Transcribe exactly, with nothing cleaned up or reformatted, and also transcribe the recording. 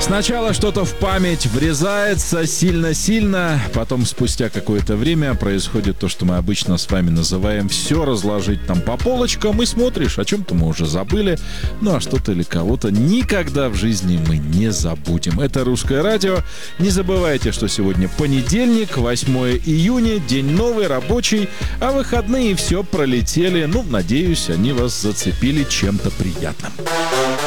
Сначала что-то в память врезается сильно-сильно, потом спустя какое-то время происходит то, что мы обычно с вами называем «все разложить там по полочкам», и смотришь, о чем-то мы уже забыли, ну а что-то или кого-то никогда в жизни мы не забудем. Это «Русское радио». Не забывайте, что сегодня понедельник, восьмое июня, день новый, рабочий, а выходные все пролетели. Ну, надеюсь, они вас зацепили чем-то приятным.